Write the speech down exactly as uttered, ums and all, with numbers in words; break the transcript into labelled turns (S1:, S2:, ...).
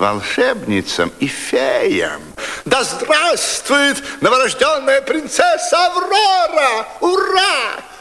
S1: волшебницам и феям.
S2: Да здравствует новорожденная принцесса Аврора! Ура!